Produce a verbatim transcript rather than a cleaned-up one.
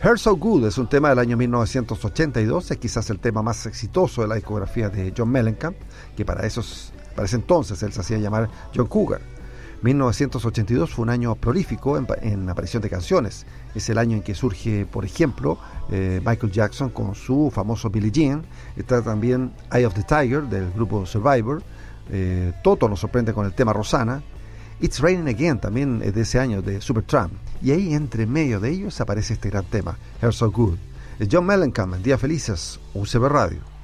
Her So Good es un tema del año mil novecientos ochenta y dos, es quizás el tema más exitoso de la discografía de John Mellencamp, que para, esos, para ese entonces él se hacía llamar John Cougar. mil novecientos ochenta y dos fue un año prolífico en, en aparición de canciones. Es el año en que surge, por ejemplo, eh, Michael Jackson con su famoso Billie Jean. Está también Eye of the Tiger del grupo Survivor. Eh, Toto nos sorprende con el tema Rosanna. It's Raining Again también es de ese año, de Supertramp. Y ahí, entre medio de ellos, aparece este gran tema, Her So Good. Es John Mellencamp en Días Felices, U C B Radio.